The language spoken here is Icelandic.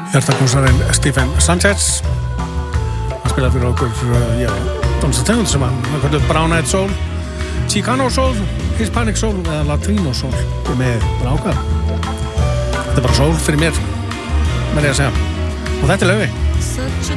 Hjartakonsarinn Stephen Sanchez hann spilaði fyrir okkur tónlistategund sem hann kallar Brown Eyed Soul, Chicano Soul, Hispanic Soul eða Latino Soul með ráka. Þetta bara soul fyrir mér, með því að segja. Og þetta Laufey.